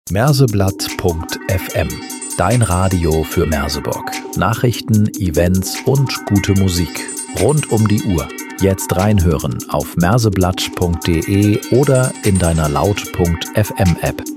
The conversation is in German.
Merseblatt.fm, dein Radio für Merseburg. Nachrichten, Events und gute Musik. Rund um die Uhr. Jetzt reinhören auf merseblatt.de oder in deiner Laut.fm App.